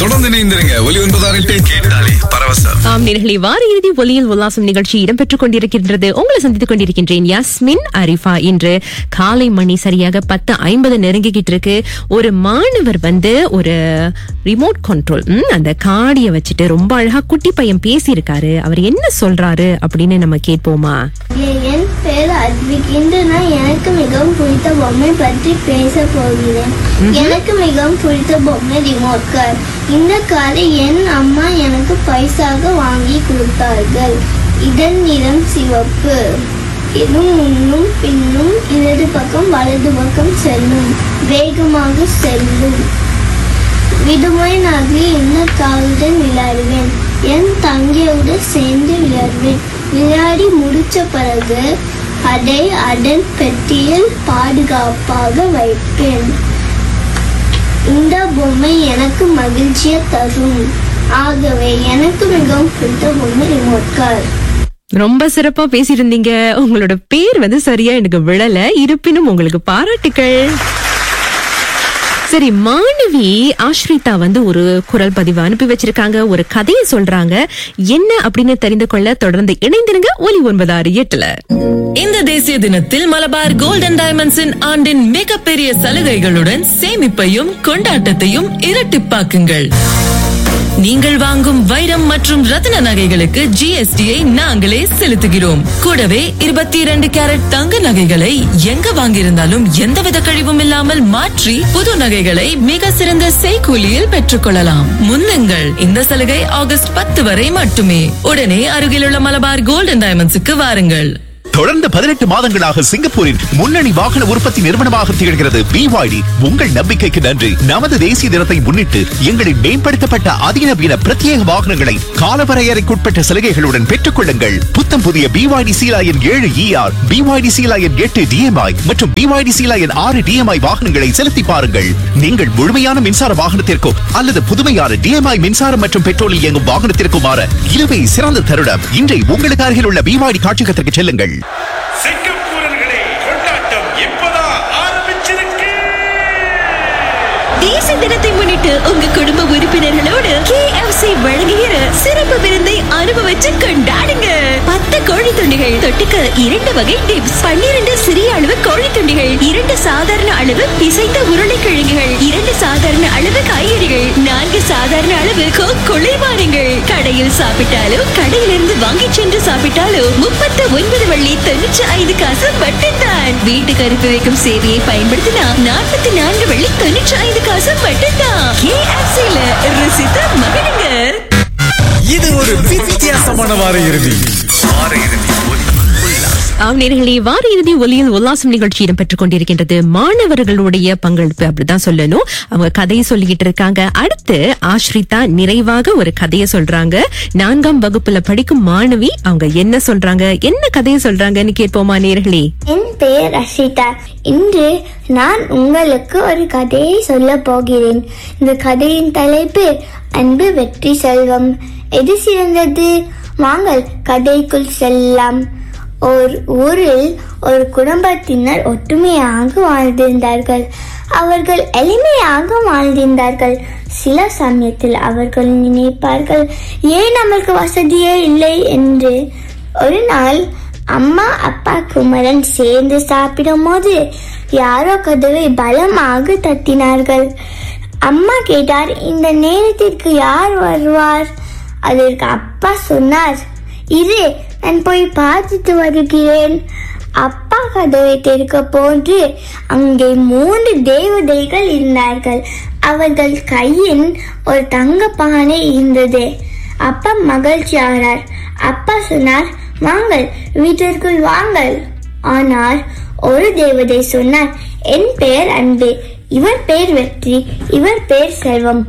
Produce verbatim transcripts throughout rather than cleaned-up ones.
தொடர்ந்து இணைந்திருங்க. ஒலி ஒன்பதாறு எட்டு கேட்டாலே பரவசம். ஆம் நேயர்களே, வார இறுதி ஒலியில் உல்லாசம் நிகழ்ச்சி இடம்பெற்றுக் கொண்டிருக்கின்றது. உங்களை சந்தித்துக் கொண்டிருக்கின்றேன் யாஸ்மின் அரிஃபா. இன்று காலை மணி சரியாக பத்து ஐம்பது நெருங்கிக்கிட்டு இருக்கு. ஒரு மாணவர் வந்து ஒரு ரிமோட் கண்ட்ரோல் அந்த காடிய வச்சுட்டு ரொம்ப அழகா குட்டி பையன் பேசியிருக்காரு. அவர் என்ன சொல்றாரு அப்படின்னு நம்ம கேட்போமா? என் பேர் அத்விக். இன்று நான் எனக்கு மிகவும் பிடித்த பொம்மை பற்றி பேச போகிறேன். எனக்கு மிகவும் பிடித்த பொம்மை ரிமோட் கார். இந்த காரை என் அம்மா எனக்கு பைசாக வாங்கி கொடுத்தார்கள். இதன் நிறம் சிவப்பு. இது முன்னும் பின்னும் இடது பக்கம் வலது பக்கம் செல்லும். வேகமாக செல்லும். விடுமுறை நாளில் இந்த காருடன் விளையாடுவேன். என் தங்கையுடன் சேர்ந்து விளையாடுவேன். விளையாடி முடிச்ச பிறகு அதை அதன் பெட்டியில் பாதுகாப்பாக வைப்பேன். இந்த பொம்மை எனக்கு மகிழ்ச்சியை தரும். ஆகவே எனக்கு மிகவும் பிடித்த பொம்மை ரிமோட் கார். ரொம்ப சிறப்பா பேசியிருந்தீங்க. உங்களோட பேர் வந்து சரியா எனக்கு விழல, இருப்பினும் உங்களுக்கு பாராட்டுக்கள். சரி, மாணவி ஆஷ்ரிதா வந்து ஒரு குரல் பதிவு அனுப்பி வச்சிருக்காங்க. ஒரு கதையை சொல்றாங்க. என்ன அப்படின்னு தெரிந்து கொள்ள தொடர்ந்து இணைந்திருங்க ஒலி ஒன்பதாறு எட்டுல. இந்த தேசிய தினத்தில் மலபார் கோல்டன் டைமண்ட்ஸின் ஆண்டின் மிகப்பெரிய சலுகைகளுடன் சேமிப்பையும் கொண்டாட்டத்தையும் இரட்டிப்பாக்குங்கள். நீங்கள் வாங்கும் வைரம் மற்றும் ரத்தின நகைகளுக்கு ஜிஎஸ்டியை நாங்களே செலுத்துகிறோம். கூடவே இருபத்தி இரண்டு கேரட் தங்க நகைகளை எங்க வாங்கியிருந்தாலும் எந்தவித கழிவும் இல்லாமல் மாற்றி புது நகைகளை மிக சிறந்த செய்கூலியில் பெற்றுக் கொள்ளலாம். முன்னுங்கள், இந்த சலுகை ஆகஸ்ட் பத்து வரை மட்டுமே. உடனே அருகிலுள்ள மலபார் கோல்டன் டைமண்ட்ஸுக்கு வாருங்கள். தொடர்ந்து பதினெட்டு மாதங்களாக சிங்கப்பூரின் முன்னணி வாகன உற்பத்தி நிறுவனமாக திகழ்கிறது பி ஒய் டி. உங்கள் நம்பிக்கைக்கு நன்றி. நமது தேசிய தினத்தை முன்னிட்டு எங்களின் மேம்படுத்தப்பட்ட அதிநவீன பிரத்யேக வாகனங்களை காலவரையறைக்குட்பட்ட சலுகைகளுடன் பெற்றுக் கொள்ளுங்கள். புத்தம் புதிய பி ஒய் டி சீலாயன் ஏழு ER, B Y D Sealion எட்டு டிஎம்ஐ மற்றும் பி ஒய் டி சீலாயன் ஆறு டிஎம்ஐ வாகனங்களை செலுத்தி பாருங்கள். நீங்கள் முழுமையான மின்சார வாகனத்திற்கோ அல்லது புதுமையான டிஎம்ஐ மின்சாரம் மற்றும் பெட்ரோலில் இயங்கும் வாகனத்திற்கும் மாற இதுவே சிறந்த தருணம். இன்றை உங்களுக்கு அருகில் உள்ள பி ஒய் டி காட்சியகத்திற்கு செல்லுங்கள். சிங்கப்பூரர்களே, கொண்டாட்டம் இப்பதான் ஆரம்பிச்சிருக்கு. தேசிய தினத்தை முன்னிட்டு உங்க குடும்ப உறுப்பினர்களோடு கே எஃப் சி வழங்குகிற சிறப்பு விருந்தை அனுபவிச்சு கொண்டாடுங்க. பத்து கோழி துண்டிகள், தொட்டுக்க இரண்டு வகை டிப்ஸ், பன்னிரண்டு சிறிய அளவு கோழி துண்டிகள், இரண்டு சாதாரண அளவு பிசைந்த உருளைக்கிழங்குகள், இரண்டு சாதாரண அளவு காய்கறிகள், நான்கு சாதாரண அளவு கோக் குளிர்பானங்கள். கடையில் சாப்பிட்டாலோ கடையிலிருந்து வாங்கி சென்று சாப்பிட்டாலோ முப்பத்து ஒன்பது வள்ளி தொண்ணூற்றி ஐந்து காசு மட்டும்தான். வீட்டுக்கு அனுப்பி வைக்கும் சேவையை பயன்படுத்தினா நாற்பத்தி நான்கு வள்ளி தொண்ணூற்றி ஐந்து காசு மட்டும்தான். கே எஃப் சில ருசித்து மகிழுங்க. இது ஒரு வித்தியாசமான வார இறுதி. வார இறுதி ஆம் நேயர்களே, வார இறுதி ஒலியில் உல்லாசம் நிகழ்ச்சி இடம்பெற்றுக் கொண்டிருக்கின்றது. மாணவர்களுடைய பங்களிப்பு அப்படிதான் சொல்லணும். அவங்க கதையை சொல்லிக்கிட்டு இருக்காங்க. அடுத்து ஆஷ்ரிதா நிறைவாக ஒரு கதையை சொல்றாங்க. நான்காம் வகுப்புல படிக்கும் மாணவி அவங்க என்ன சொல்றாங்க, என்ன கதையை சொல்றாங்கன்னு கேட்போமா நேயர்களே? என் பெயர் அஷ்ரிதா. இன்று நான் உங்களுக்கு ஒரு கதையை சொல்ல போகிறேன். இந்த கதையின் தலைப்பு அன்பு வெற்றி செல்வம். எது சிறந்தது? வாங்கள் கதைக்குள் செல்லலாம். ஒரு ஊரில் ஒரு குடும்பத்தினர் ஒற்றுமையாக வாழ்ந்திருந்தார்கள். அவர்கள் எளிமையாக வாழ்ந்திருந்தார்கள். சில சமயத்தில் அவர்கள் நினைப்பார்கள், ஏன் நமக்கு வசதியே இல்லை என்று. ஒரு நாள் அம்மா அப்பா குமரன் சேர்ந்து சாப்பிடும் போது யாரோ கதவை பலமாக தட்டினார்கள். அம்மா கேட்டார், இந்த நேரத்திற்கு யார் வருவார்? அதற்கு அப்பா சொன்னார், இரு, நான் போய் பார்த்துட்டு வருகிறேன். அப்பா கதவை திறக்க போன்று அங்கே மூன்று தேவதைகள் இருந்தார்கள். அவர்கள் கையில் ஒரு தங்க பானை இருந்தது. அப்பா மகிழ்ச்சி ஆனார். அப்பா சொன்னார், வாங்கள் வீட்டிற்குள் வாங்கள். ஆனால் ஒரு தேவதை சொன்னார், என் பெயர் அன்பு, இவர் பெயர் வெற்றி, இவர் பெயர் செல்வம்.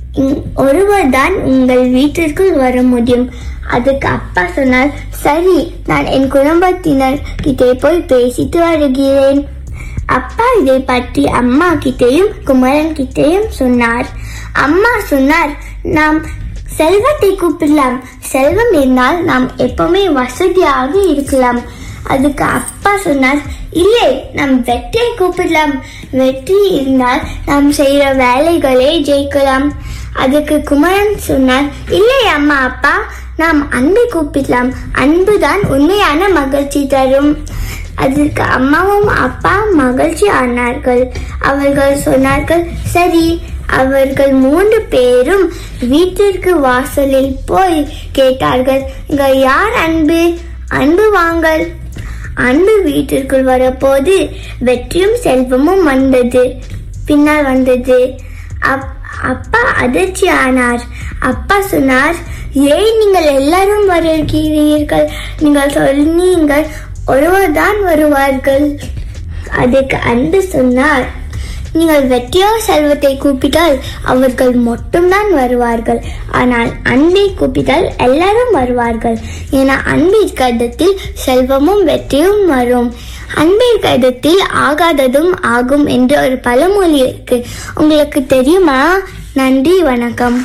ஒருவர் தான் உங்கள் வீட்டிற்குள் வர முடியும். அதுக்கு அப்பா சொன்னார், சரி, நான் என் குடும்பத்தினர் கிட்டே போய் பேசிட்டு வருகிறேன். அப்பா இதை பற்றி அம்மா கிட்டையும் குமரன் கிட்டையும் சொன்னார். அம்மா சொன்னார், நாம் செல்வத்தை கூப்பிடலாம். செல்வம் இருந்தால் நாம் எப்பவுமே வசதியாக இருக்கலாம். அதுக்கு அப்பா சொன்னார், இல்லை, நாம் வெற்றியை கூப்பிடலாம். வெற்றி இருந்தால் நாம் செய்யற வேலைகளை ஜெயிக்கலாம். அதுக்கு குமரன் சொன்னார், இல்லை அம்மா அப்பா, நாம் அன்பை கூப்பிடலாம். அன்புதான் உண்மையான மகிழ்ச்சி தரும். அதற்கு அம்மாவும் அப்பா மகிழ்ச்சி ஆனார்கள். அவர்கள் சொன்னார்கள், சரி. அவர்கள் மூன்று பேரும் வீட்டிற்கு வாசலில் போய் கேட்டார்கள், இங்க யார் அன்பு? அன்பு வாங்கள். அன்பு வீட்டிற்குள் வரப்போது வெற்றியும் செல்வமும் வந்தது. பின்னால் வந்தது. அப்பா அதிர்ச்சி ஆனார். அப்பா சொன்னார், ஏன் நீங்கள் எல்லாரும் வருகிறீர்கள்? நீங்கள் சொன்னீங்கள் ஒருவர்தான் வருவார்கள். அதுக்கு அன்பு சொன்னார், நீங்கள் வெற்றியோ செல்வத்தை கூப்பிட்டால் அவர்கள் மட்டும்தான் வருவார்கள். ஆனால் அன்பை கூப்பிட்டால் எல்லாரும் வருவார்கள். ஏன்னா அன்பிற்கு இடத்தில் செல்வமும் வெற்றியும் வரும். அன்பிற்கு இடத்தில் ஆகாததும் ஆகும் என்று ஒரு பழமொழி இருக்கு. உங்களுக்கு தெரியுமா? நன்றி, வணக்கம்.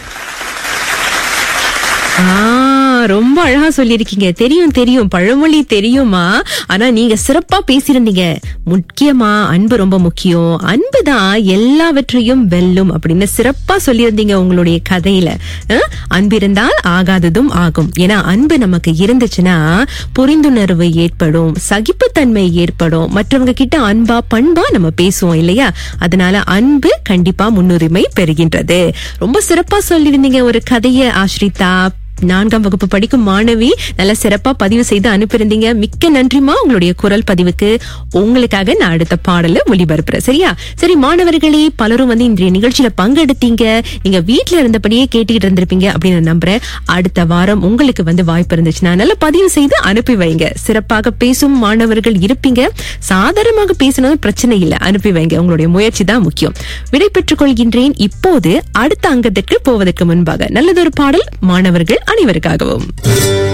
ரொம்ப அழகா சொல்லிருக்கீங்க. தெரியும் தெரியும் பழமொழி தெரியுமா? ஆனா நீங்க சிறப்பா பேசியிருந்தீங்க. முக்கியமா அன்பு ரொம்ப முக்கியம், அன்புதான் எல்லாவற்றையும் வெல்லும் அப்படின்னு சிறப்பா சொல்லியிருந்தீங்க உங்களுடைய கதையில. அன்பு இருந்தால் ஆகாததும் ஆகும். ஏன்னா அன்பு நமக்கு இருந்துச்சுன்னா புரிந்துணர்வு ஏற்படும், சகிப்புத்தன்மை ஏற்படும், மற்றவங்க கிட்ட அன்பா பண்பா நம்ம பேசுவோம் இல்லையா? அதனால அன்பு கண்டிப்பா முன்னுரிமை பெறுகின்றது. ரொம்ப சிறப்பா சொல்லியிருந்தீங்க ஒரு கதையை ஆஸ்ரிதா. நான்காம் வகுப்பு படிக்கும் மாணவி நல்ல சிறப்பா பதிவு செய்து அனுப்பியிருந்தீங்க. மிக்க நன்றிமா உங்களுடைய குரல் பதிவுக்கு. உங்களுக்காக நான் அடுத்த பாடல ஒளிபரப்புறேன். சரியா? சரி மாணவர்களே, பலரும் வந்து இன்றைய நிகழ்ச்சியில பங்கெடுத்தீங்க. நீங்க வீட்டுல இருந்தபடியே கேட்டுக்கிட்டு இருந்திருப்பீங்க அப்படின்னு நம்புறேன். அடுத்த வாரம் உங்களுக்கு வந்து வாய்ப்பு இருந்துச்சுன்னா நல்ல பதிவு செய்து அனுப்பி வைங்க. சிறப்பாக பேசும் மாணவர்கள் இருப்பீங்க. சாதாரணமாக பேசினது பிரச்சனை இல்லை, அனுப்பி வைங்க. உங்களுடைய முயற்சி தான் முக்கியம். விடை பெற்றுக் கொள்கின்றேன். இப்போது அடுத்த அங்கத்திற்கு போவதற்கு முன்பாக நல்லதொரு பாடல் மாணவர்கள் அனைவருக்காகவும்.